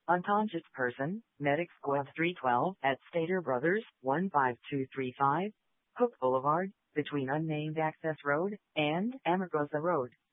Unconscious person, Medic Squad 312 at Stater Brothers, 15235, Hook Boulevard, between Unnamed Access Road and Amargosa Road.